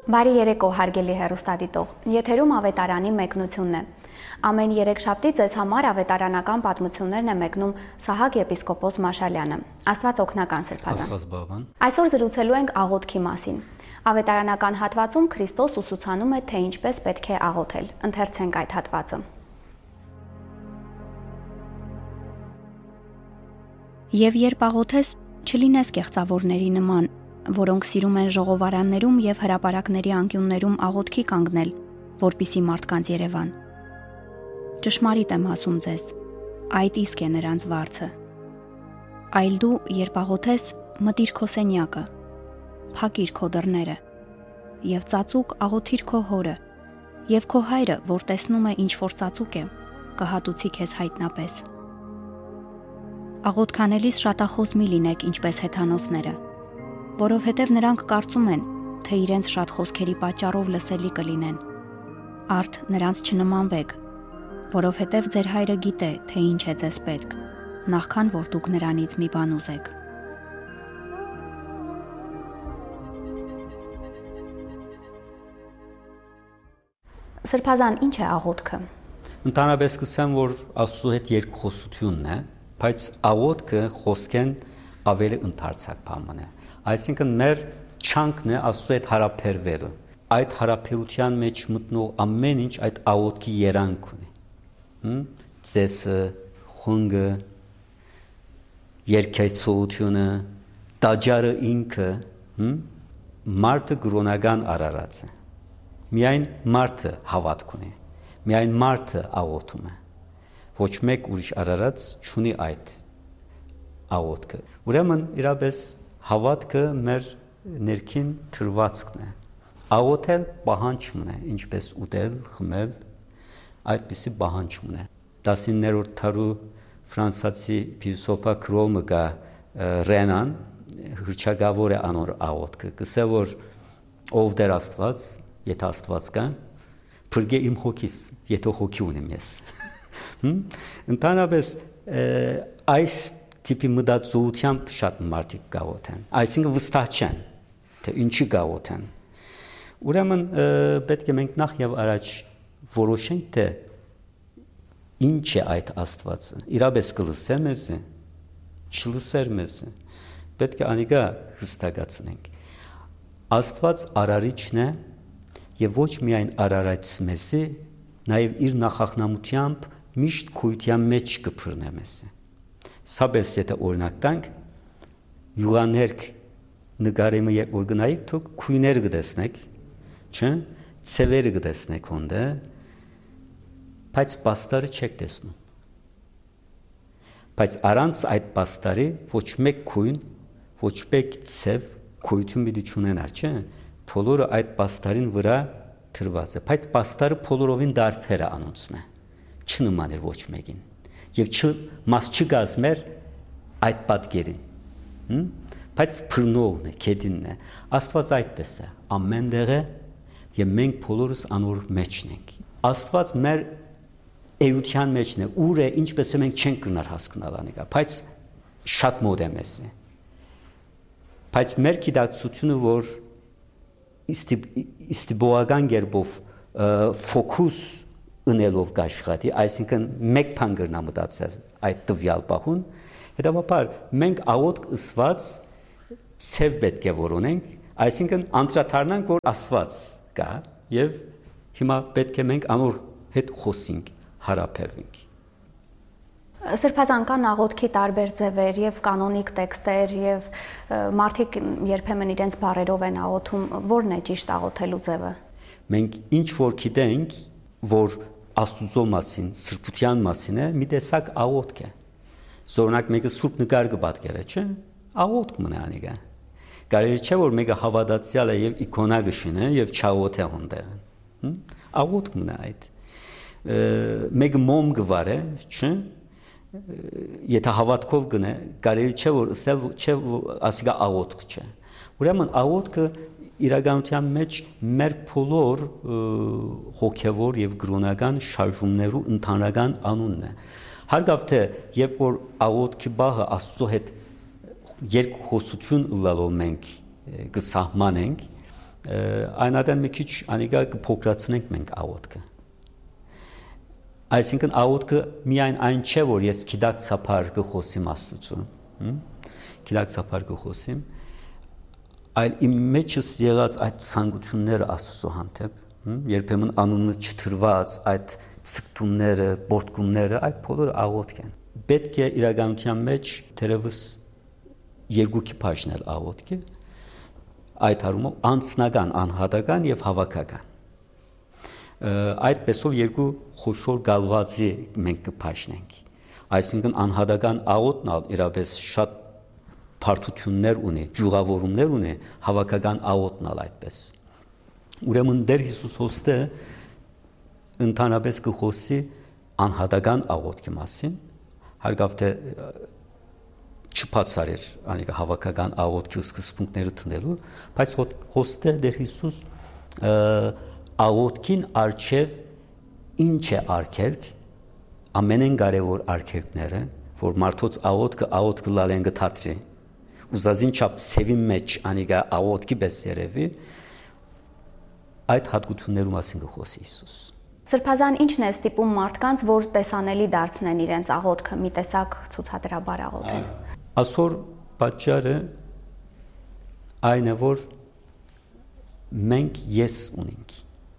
Բարի երեկո, հարգելի հեռուստադիտող։ Եթերում ավետարանի մեկնությունն է։ Ամեն երեքշաբթի ձեզ համար ավետարանական պատմություններն է մեկնում Սահակ եպիսկոպոս Մաշալյանը։ Աստված օգնական Սրբազան։ Աստված բավական։ Այսօր զրուցելու ենք աղոթքի մասին։ Ավետարանական հատվածում Քրիստոս ուսուցանում է, թե ինչպես պետք է աղոթել։ Ընթերցենք այդ հատվածը։ Եվ երբ աղոթես, չլինես կեղծավորների նման, որոնք սիրում են ժողովարաններում եւ հրապարակների անկյուններում աղոթքի կանգնել, որպիսի մարդկանց Երևան։ Ճշմարիտ եմ ասում ձեզ, այդ իսկ է նրանց վարձը։ Այլ դու, երբ աղոթես, մտիր քո սենյակը, փակիր քո դռները եւ ծածուկ աղոթիր քո հորը, եւ քո հայրը, որ տեսնում է ինչ որ ծածուկ է, կհատուցի քեզ հայտնապես։ Աղոթքանելիս շատախոս մի լինեք, ինչպես հեթանոսները, որովհետև նրանք կարծում են, թե իրենց շատ խոսքերի պատճառով լսելի կլինեն։ Արդ նրանց չնմանվեք, որովհետև ձեր հայրը գիտե, թե ինչ է ձեզ պետք, նախքան որ դուք նրանից մի բան ուզեք։ Սրբազան, ինչ է աղոթքը։ Ընդհանրապես կսեմ, որ Աստծո հետ երկխոսությունն է, բայց աղոթքը խոսքեն ավելի ընդարձակ բան է։ Այսինքն մեր չանքն է Աստծո հետ հարաբերվելը։ Այդ հարաբերության մեջ մտնող ամեն ինչ այդ աղոթքի երանգ ունի։ Ծեսը, խունգը, երկայցությունը, տաճարը ինքը, մարդը գրոնական արարած է։ Միայն մարդը հավատք ունի, միայն մարդը աղոթում է։ Ոչ մեկ ուրիշ արարած չունի այդ աղոթքը։ Ուրեմն իրապես հավատքը մեր ներքին թրվածքն է։ Աղոթել պահանջն է, ինչպես ուտել, խմել, այդպիսի պահանջն է։ 19-րդ դարու ֆրանսիացի փիլիսոփա Կրոմը կա Ռենան հրճագավոր է անոր աղոթքը։ Կսե որ ով դեր Աստված, եթե Աստված կա, փրկե իմ հոգիս, եթե հոգի ունեմ ես։ Ընդհանրապես այս տիպի մտածողությամբ շատ մարդիկ գաղոթեն, այսինքն վստահ չեն, թե ինչի գաղոթեն։ Ուրեմն պետք է մենք նախ եւ առաջ որոշենք, թե ինչ է այդ Աստվածը։ Իրապես կլսե մեզ, չլսեր մեզ։ Պետք է անիկա հստակացնենք։ Աստված արարիչն է եւ ոչ միայն արարած մեզ, նաեւ իր նախախնամությամբ միշտ քույթյան մեջ կփռնե մեզ։ Սաբես եթե օրինակ տանք, յուղաներկ նկարեմը երբ որ գնայիք, դուք քույներ կտեսնեք, չէ՞, ցևերը կտեսնեք հոնդը, բայց պաստարը չեք տեսնում։ Բայց առանց այդ պաստարի ոչ մեկ քույն, ոչ մեկ ցև քույթում մի չունենար, չէ՞։ Բոլորը այդ պաստարին վրա թրված է, բայց պաստարը բոլորովին դարբեր է անոնցում է, չնման էր ոչ մեկին, եւ մաս չգազմեր այդ պատկերին, բայց փռնողն է, քեդինն է, Աստված այդպես է, ամեն տեղ է, եւ մենք բոլորս անոր մեջն ենք։ Աստված մեր էության մեջն է, ուր է, ինչպես է մենք չենք գնար հասկանալ անիկա, բայց շատ մոտ է մեզ։ Բայց մեր գիտակցությունը, որ իստիբողական գերբով ֆոկուս ընելով կաշխատի, այսինքն մեկ բան գրնա մտածել այդ տվյալ պահուն, հետևաբար մենք աղոթք ըսված ցև պետք է որոնենք, այսինքն անդրադառնանք, որ Աստված կա եւ հիմա պետք է մենք անոր հետ խոսենք, հարաբերվենք։ Սրբազան կան աղոթքի տարբեր ձևեր եւ կանոնիկ տեքստեր եւ մարդիկ երբեմն իրենց բառերով են աղոթում, որն է ճիշտ աղոթելու ձևը։ Մենք ինչ որ գիտենք, որ Աստուծո մասին, սրբության մասին է, մի տեսակ աղոթք է։ Օրինակ մեկը սուրբ նկար կպատկերը, չէ՞, աղոթք մնա անիկա։ Կարելի չէ որ մեկը հավատացյալ է եւ իկոնա գշինը եւ չաղոթե հոնդը։ Աղոթք մնա այդ։ Մեկը մոմ գվարը, չէ՞։ Եթե հավատքով գնե, կարելի չէ որ ասիկա աղոթք չէ։ Ուրեմն աղոթքը իրականության մեջ մեր բոլոր հոգևոր եւ գրոնական շարժումներու ընդհանրական անունն է։ Հարգավ թե երբ որ աղոթքի բաղը Աստծո հետ երկխոսություն լալով մենք կսահմանենք, այնադեն մի քիչ անիկա կփոքրացնենք մենք աղոթքը։ Այսինքն աղոթքը միայն այն չէ, որ ես գիտակցաբար կխոսիմ Աստծո, գիտակցաբար կխոսիմ, այլ իմ մեջս եղած այդ ցանկությունները Աստծո հանդեպ, երբեմն անունը չթրված այդ ցկտումները, բորտկումները, այդ բոլորը աղոթք են։ Պետք է իրականության մեջ թերևս երկուքի բաժնել աղոթքը, այդ հարումով անձնական, անհատական եւ հավաքական։ Այդպեսով երկու խոշոր գալվածի մենք կփաշնենք։ Այսինքն անհատական աղոթն իրապես շատ բարդություններ ունի, ջուղավորումներ ունի, հավաքական աղոթն այդպես։ Ուրեմն Տեր Հիսուս հոստը ընդհանրապես կխոսի անհատական աղոթքի մասին, հարգավ թե չփածարեր անիկա հավաքական աղոթքի սկզբունքները տնելու, բայց հոստը Տեր Հիսուս աղոթքին արչև ինչ է արգելք, ամենեն կարևոր արգելքները, որ մարդոց աղոթքը լալեն գթատրի, ուզածին չափ սևի մեջ անիկա աղոթքի պես երևի, այդ հատկություններու մասին կխոսի Հիսուս։ Սրբազան ինչն է ստիպում մարդկանց, որ տեսանելի դարձնեն իրենց աղոթքը, մի տեսակ ցուցադրաբար աղոթեն։ Այսօր պատճառը այն է, որ մենք ես ունենք,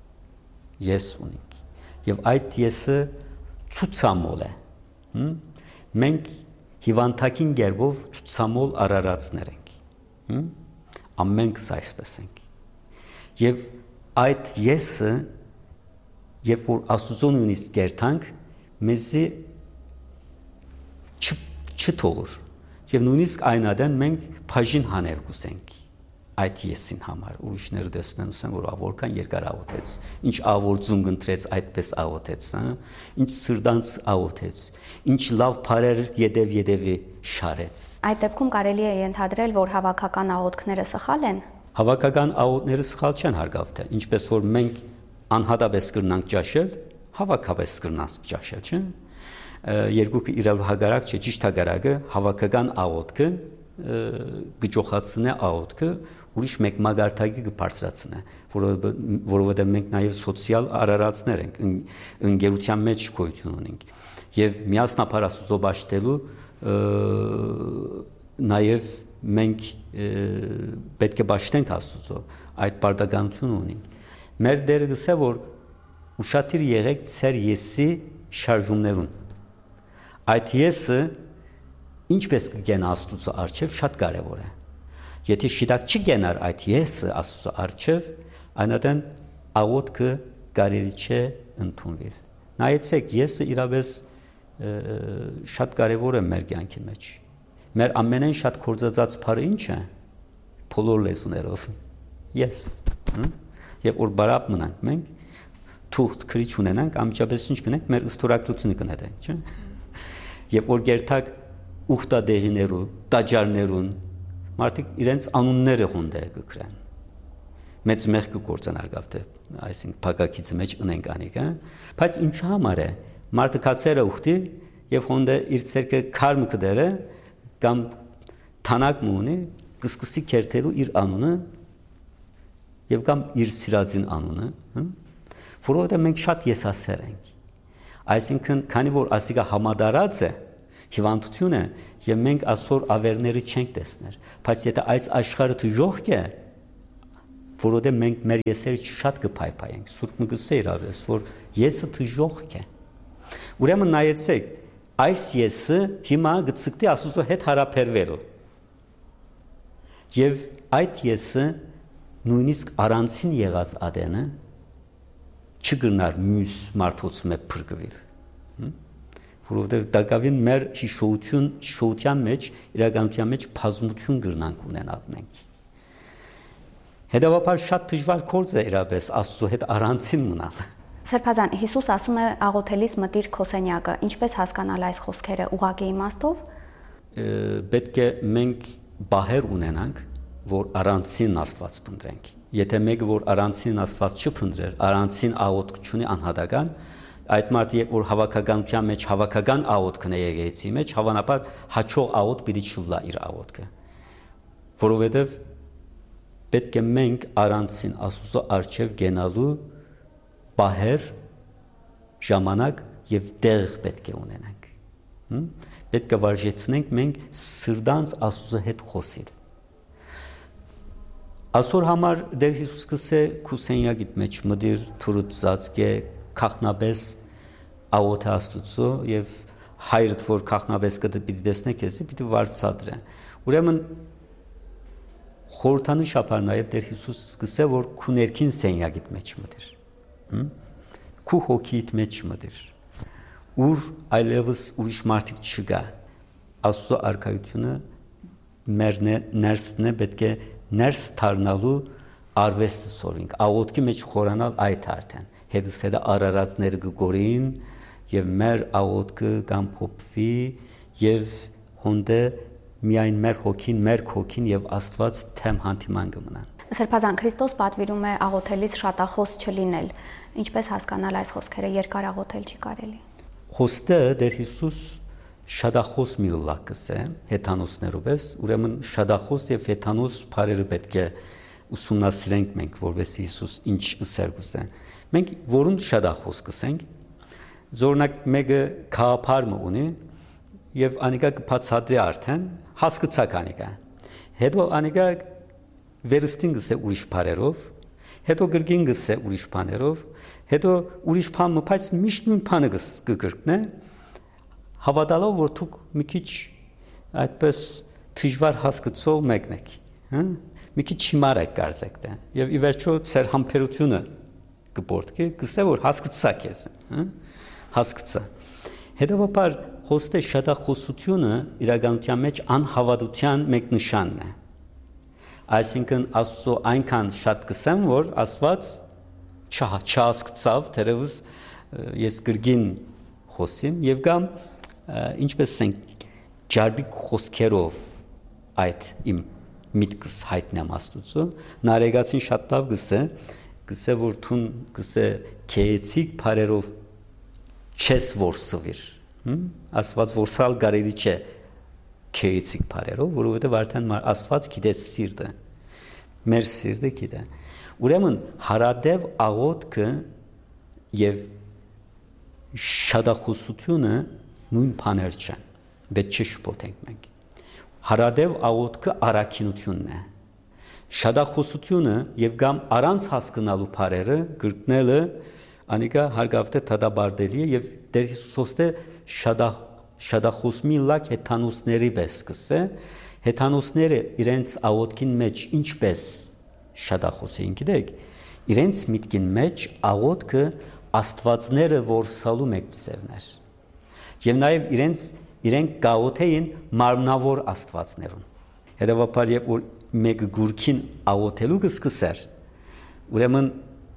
եւ այդ եսը ցուցամոլ է, մենք հիվանդակին գերբով ցուցամոլ արարածներ ենք, ամենքս այսպես ենք, եւ այդ եսը, երբ որ Աստծո նույնիսկ գերտանք, մեզի չթողոր, եւ նույնիսկ այնադեն մենք բաժին հանել կուսենք այդ եսին համար, ուրիշները տեսնեն ասեն, որ որքան երկար աղոթեց, ինչ աղոթում ընտրեց, այդպես աղոթեց, ինչ սրտանց աղոթեց, ինչ լավ բառեր յետևի շարեց։ Այդ դեպքում կարելի է ենթադրել, որ հավաքական աղոթքները սխալ են։ Հավաքական աղոթքները սխալ չեն հարգավ թե, ինչպես որ մենք անհատապես կրնանք ճաշել, հավաքապես կրնանք ճաշել, չէ՞։ Երկուքը իրար հագարակ չէ, ճիշտ հագարակը հավաքական աղոթքը գճոխացնե աղոթքը ուրիշ մեկ մագարտակի կբարձրացնե, որովհետև մենք նաև սոցիալ արարածներ ենք, ընկերության մեջ գոյություն ունենք եւ միասնապար Աստծո բաշխելու նաև մենք պետք է բաշխենք Աստծո, այդ պարտականությունը ունենք։ Մեր Տերը գսե որ ուշադիր եղեք ծեր եսի շարժումներուն։ Այդ եսը ինչպես կգենա Աստծո առջև շատ կարևոր է։ Եթե շիտակ չգենար այդ եսը Աստծո առջև, այնատեն աղոթքը կարելի չէ ընդունվել։ Նայեցեք, եսը իրապես շատ կարևոր է մեր կյանքի մեջ։ Մեր ամենեն շատ կործածած բառը ինչ է։ Բոլոր լեզուներով։ Ես։ Եվ որ բարապ մնանք մենք, թուղթ քրիչ ունենանք, ամիջապես ինչ կնենք, մեր ըստորակցությունը կնետենք, չէ՞։ Եվ որ գերտակ ուխտադեղիներու, տաճարներուն, մարդիկ իրենց անունները հոնդե կգրեն։ Մեծ մեղ կգործան արգավտե, այսինքն փակակիցը մեջ ունենք անիկ, բայց ինչ համար է, մարդը կացերը ուխտի եւ հոնդե իր ցերկը քարմ կդերը կամ թանակ մունի, կսկսի քերթելու իր անունը եւ կամ իր սիրածին անունը, որովհետեւ մենք շատ եսասեր ենք։ Այսինքն, քանի որ ասիկա համադարած է հիվանդություն է եւ մենք այսօր ավերները չենք տեսներ, բայց եթե այս աշխարհը դժոխք է, որովհետեւ մենք մեր եսերը շատ կփայփայենք, Սուրբ Մգսը իրավես, որ եսը դժոխք է։ Ուրեմն նայեցեք, այս եսը հիմա գծկտի Աստծո հետ հարաբերվելու։ Եվ այդ եսը նույնիսկ առանցին եղած ադենը չգնար մյուս մարդոց մեջ փրկվել։ Որովհետև դակավին մեր շոության մեջ, իրականության մեջ բազմություն գրնանք ունենալ մենք։ Հետևաբար շատ դժվար գործ է իրապես Աստծո հետ առանցին մնալ։ Սրբազան, Հիսուս ասում է աղոթելիս մտիր քո սենյակը, ինչպես հասկանալ այս խոսքերը ուղղակի իմաստով։ Պետք է մենք բահեր ունենանք, որ առանցին Աստված փնտրենք։ Եթե մեկը որ առանցին Աստված չփնտրեր, առանցին աղոթք չունի անհատական, այդ մարդը որ հավաքականության մեջ հավաքական աղոթքն է եկեղեցի մեջ, հավանաբար հաճող աղոթք պիտի չլա իր աղոթքը։ Որովհետև պետք է մենք առանցին Աստծո արչև գնալու բահեր ժամանակ եւ դեղ պետք է ունենանք։ Պետք է վարժեցնենք մենք սրտանց Աստծո հետ խոսել։ Այսօր համար Տեր Հիսուս կսե քուսենյագիտ մեջ մդիր թուրուտ ծածկե քախնաբես աղոթե Աստծո եւ հայրդ որ քախնաբես կդի պիտի տեսնեք էսի պիտի վարձատրե։ Ուրեմն խորհրդանի շապար նաեւ Տեր Հիսուս կսե որ քու ներքին սենյագիտ մեջ մդիր։ Քու հոգիդ մեջ մդիր։ Ուր այլևս ուրիշ մարդիկ չկա։ Աստծո արքայությունը մեր ներսն է պետք է ներս դառնալու արվեստը սորինք աղոթքի մեջ խորանալ այդ արդեն հետս հետը արարածները գորին եւ մեր աղոթքը կամ փոփվի եւ հոնդե միայն մեր հոգին եւ Աստված թեմ հանդիման կմնան։ Սրբազան Քրիստոս պատվիրում է աղոթելիս շատախոս չլինել։ Ինչպես հասկանալ այս խոսքերը երկար աղոթել չի կարելի։ Խոստը Տեր Հիսուս շատախոս մի լակս է հեթանոսներով էս ուրեմն շատախոս եւ հեթանոս բարերը պետք է ուսումնասիրենք մենք որովհետեւ Հիսուս ինչ ըսերգուս է մենք որուն շատախոս կսենք զորնակ մեկը քահապար ունի եւ անիկա կբացատրի արդեն հասկացակ անիկա հետո անիկա վերստին գսե ուրիշ բարերով հետո գրգին գսե ուրիշ բաներով հետո ուրիշ բան բայց միշտ նույն բանը կգրկնե հավատալով որ դուք մի քիչ այդպես դժվար հասկացող մեկն եք, մի քիչ հիմար եք կարծեք դա եւ ի վերջո ծեր համբերությունը կփորձի գսե որ հասկացաք ես, հասկացա։ Հետևաբար հոստե շատախոսությունը իրականության մեջ անհավատության մեկ նշանն է։ Այսինքն Աստծո այնքան շատ կսեմ որ Աստված չհասկացավ դերևս ես գրգին խոսիմ եւ կամ ինչպես ասենք ջարբիկ խոսքերով այդ իմ միտքս հայտնեմ Աստծո նարեգացին շատ լավ գսե որ թուն գսե քեեցիկ բարերով չես որսվիր Աստված որսալ կարելի չէ քեեցիկ բարերով որովհետեւ արդեն Աստված գիտե սիրտը մեր սիրտը գիտե ուրեմն հարադև աղոթքը եւ շատախոսությունը նույն բաներ չեն պետք չէ շփոթենք մենք հարադև աղոթքը առաքինությունն է շատախոսությունը եւ կամ առանց հասկանալու բարերը գրկնելը անիկա հարգավտե թադաբարդելի է եւ Տեր Հիսուսոստե շատախոսմի լակ հեթանոսների պես կսե հեթանոսները իրենց աղոթքին մեջ ինչպես շատախոսեին գիտեք իրենց միտքին մեջ աղոթքը Աստվածները որսալու մեկ ծևներ եւ նաեւ իրենք գաղոթեին մարմնավոր Աստվածներուն հետեւաբար երբ որ մեկը գուրքին աղոթելու կսկսեր ուրեմն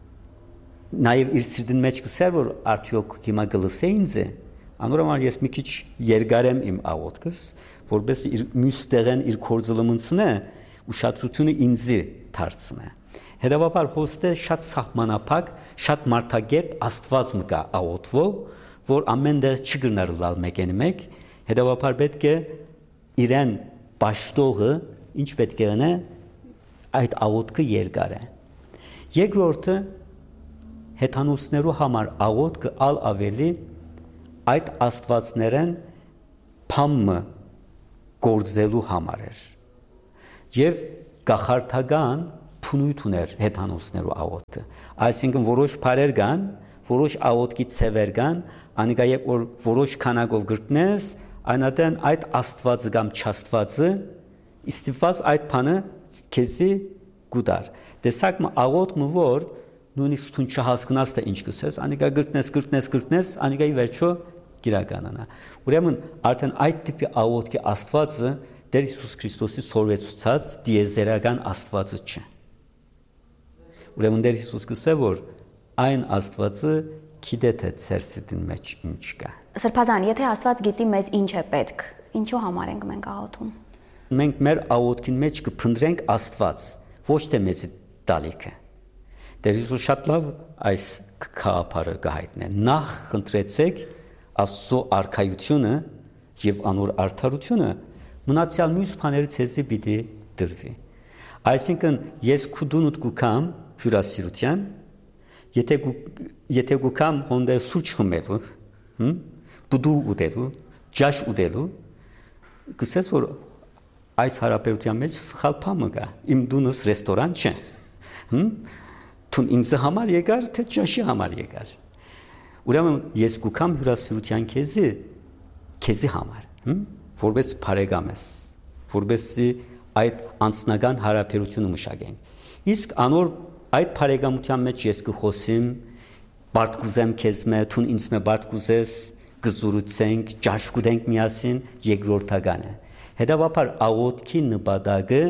նաեւ իր սիրտին մեջ կսեր որ արդյոք հիմա գլսե ինձ է անորոման ես մի քիչ երգարեմ իմ աղոթքս որպես իր մյուս տեղեն իր կորձլմնցնե ուշադրությունը ինձի դարձնե հետեւաբար հոստե շատ սահմանափակ շատ մարդագետ Աստված մկա աղոթվող որ ամեն դեր չգնար լալ մեկեն մեկ հետեւաբար պետք է իրեն պաշտողը ինչ պետք է անե այդ աղոթքը երկար է երկրորդը հեթանոսներու համար աղոթքը ալ ավելի այդ Աստվածներեն փամը գործելու համար էր եւ գախարդական փնույթ ուներ հեթանոսներու աղոթքը այսինքն որոշ բարեր կան որոշ աղոթքի ցևեր կան անիկա երբ որ որոշ քանակով գրտնես այնատեն այդ Աստվածը կամ չաստվածը իստիված այդ բանը քեզի գուտար տեսակ աղոթքը որ նույնիսկ դու չհասկանաս թե ինչ կսես անիկա գրտնես անիկայի վերջո գիրականանա ուրեմն արդեն այդ տիպի աղոթքի Աստվածը Տեր Հիսուս Քրիստոսի սորվեցուցած դիեզերական Աստվածը չէ ուրեմն Տեր Հիսուս կսե որ այն Աստվածը գիտե թե ծեր սիրտին մեջ ինչ կա Սրբազան եթե Աստված գիտի մեզ ինչ է պետք ինչու համար ենք մենք աղոթում մենք մեր աղոթքին մեջ կփնտրենք Աստված ոչ թե մեզ տալիքը Տեր Հիսուս շատ լավ այս քահապարը կհայտնե նախ խնդրեցեք Աստծո արքայությունը եւ անոր արդարությունը մնացյալ մյուս բաները ցեզի պիտի դրվի Այսինքն ես քուդունուտ գուքամ հյուրասիրության, եթե գուքամ հոնդե սուրճ խմելու, բուդու ուտելու, ջաշ ուտելու, գսես որ այս հարաբերության մեջ սխալ բան կա, իմ դունս ռեստորան չէ, թուն ինձ համար եկար, թե ջաշի համար եկար, ուրեմն ես գուքամ հյուրասիրության քեզի համար, որպես բարեկամ ես, որպեսզի այդ անձնական հարաբերությունը մշակենք, իսկ անոր այդ բարեկամության մեջ ես կխոսեմ, բարդ կուզեմ քեզ մե, թուն ինձ մե բարդ կուզես, կզուրուցենք, ջաշ կուտենք միասին, երկրորդական է։ Հետևաբար աղոթքի նպատակը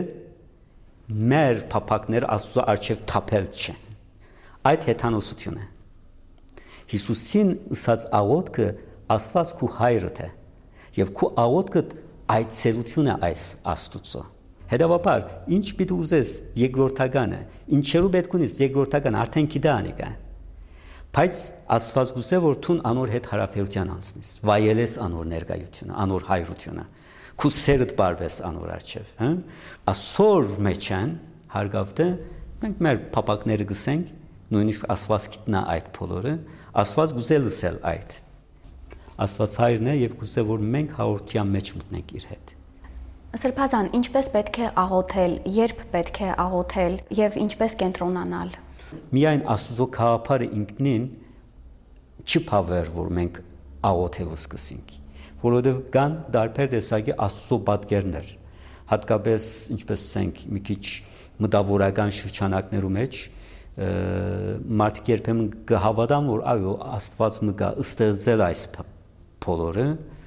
մեր փափակներ Աստծո առջև թափել չէ։ Այդ հեթանոսությունը։ Հիսուսին ըսած աղոթքը Աստված քու հայրդ է, եւ քու աղոթքը այդ ծերությունը այս Աստծո։ Հետևաբար ինչ պիտի ուզես երկրորդականը, ինչերու պետք ունես երկրորդական արդեն գիտա անիկա։ Բայց Աստված գուցե որ թուն անոր հետ հարաբերության անցնես, վայելես անոր ներկայությունը, անոր հայրությունը, քու սերդ բարբես անոր առջև, հա։ Ասոր մեջան հարգավտը մենք մեր փապակները գսենք, նույնիսկ Աստված գիտնա այդ բոլորը, Աստված գուցե լսել այդ։ Աստված հայրն է եւ գուցե որ մենք հաղորդության մեջ մտնենք իր հետ։ Սրբազան, ինչպես պետք է աղոթել, երբ պետք է աղոթել եւ ինչպես կենտրոնանալ։ Միայն Աստծո քաղաքարը ինքնին չի բավեր, որ մենք աղոթել սկսենք, որովհետեւ կան դարբեր տեսակի Աստծո պատկերներ, հատկապես ինչպես ասենք մի քիչ մտավորական շրջանակներում մեջ մարդիկ երբեմն կհավատան, որ այո Աստված մգա ստեղծել այս բոլորը,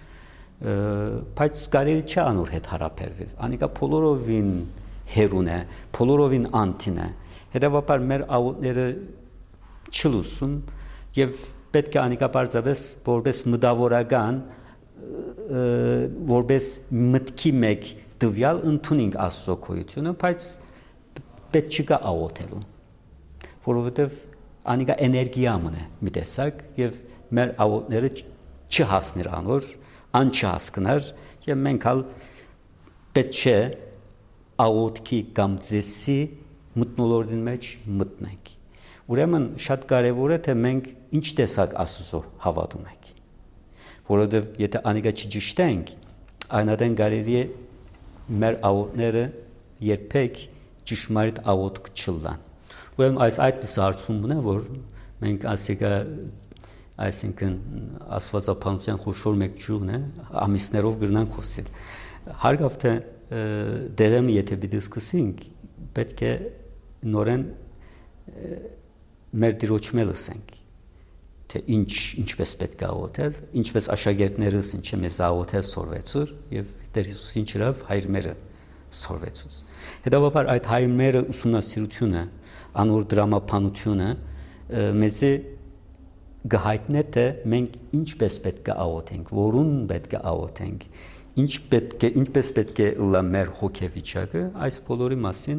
բայց կարելի չէ անոր հետ հարաբերվել։ Անիկա բոլորովին հերուն է, բոլորովին անտին է։ Հետևաբար մեր աղոթները չլուսում եւ պետք է անիկա բարձրապես որպես մտավորական, որպես մտքի մեկ դվյալ ընդունենք Աստծո գոյությունը, բայց պետք չկա աղոթելու, որովհետեւ անիկա էներգիա մնա մի տեսակ եւ մեր աղոթները չհասներ անոր, անչհասկներ եւ մենք հալ պետք չէ աղոթքի կամ ձեսի մտնոլորտին մեջ մտնենք։ Ուրեմն շատ կարեւոր է թե մենք ինչ տեսակ Աստծո հավատում ենք, որովհետեւ եթե անիկա չճշտենք, այնադեն կարելի է մեր աղոթները երբեք ճշմարիտ աղոթք չլան։ Ուրեմն այդպես հարցումն է, որ մենք ասիկա այսինքն աստվածապանության խոշոր մեկ ճյուղն է, ամիսներով գրնան խոսել։ Հարգավ թե դերեմը եթե պիտի սկսենք, պետք է նորեն մեր դիրոճը լսենք, թե ինչպես պետք է աղոթել, ինչպես աշակերտներս ինչ է մեզ աղոթել սորվեցուր եւ Տեր Հիսուսին ճրավ հայրմերը սորվեցուց։ Հետևաբար այդ հայրմերը ուսումնասիրությունը, անոր դրամապանությունը մեզ գահիտնե թե մենք ինչպես պետք է աղոթենք, որուն պետք է աղոթենք, ինչպես պետք է լա մեր հոգեվիճակը, այս բոլորի մասին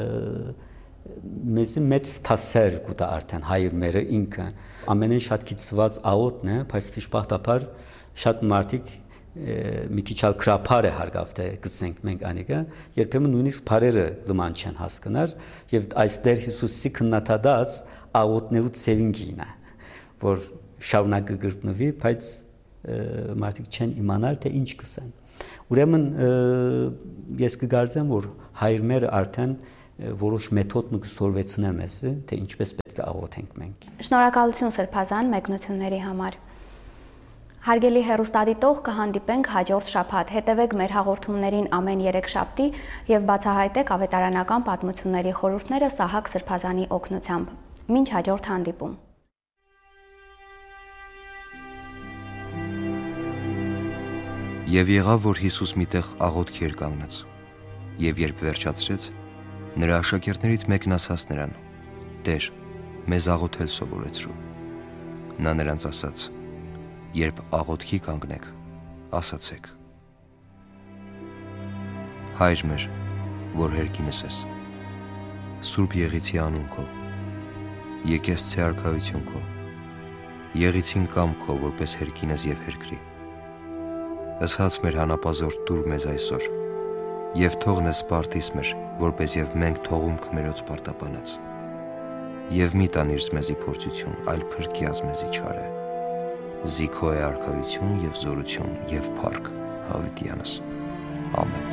մեզ մեծ թասեր կուտա արդեն հայրմերը ինքը ամենեն շատ գիտված աղոթն է, բայց դժբախտաբար շատ մարդիկ մի քիչ ալ քրափար է հարգավ թե գցենք մենք անիկա, երբեմն նույնիսկ բարերը լման չեն հասկնար եւ այս Տեր Հիսուսի քննադատած աղոթներու ծևինքին է, որ շարունակը գրտնվի, բայց մարդիկ չեն իմանալ թե ինչ կսեն։ Ուրեմն ես կգարձեմ, որ հայրմերը արդեն որոշ մեթոդ մկսորվեցնեն մեզ, թե ինչպես պետք է աղոթենք մենք։ Շնորհակալություն Սրբազան մեկնությունների համար։ Հարգելի հեռուստադիտող, կհանդիպենք հաջորդ շաբաթ։ Հետևեք մեր հաղորդումներին ամեն 3 շաբթի եւ բացահայտեք ավետարանական պատմությունների խորհուրդները Սահակ Սրբազանի օգնությամբ։ Մինչ հաջորդ հանդիպում։ Եվ եղավ, որ Հիսուս միտեղ աղոթքի էր կանգնած, եւ երբ վերջացրեց, նրա աշակերտներից մեկն ասաց նրան. «Տեր, մեզ աղոթել սովորեցրու»։ Նա նրանց ասաց. «Երբ աղոթքի կանգնեք, ասացեք. Հայր մեր, որ հերկինս ես, Սուրբ Եղիցի անուն քո, եկես արքայություն քո, Եղիցին կամ քո, որպես հերկինս եւ հերկրի։ Ըսած մեր հանապազորդ դուր մեզ այսօր, եւ թողնես սպարտիս մեր, որպես եւ մենք թողում քմերոց պարտապանած։ Եվ մի տանիր մեզի փորձություն, այլ փրկիազ մեզի չարը։ Զիքո է արքայություն եւ զորություն եւ փառք հավիտյանս։ Ամեն։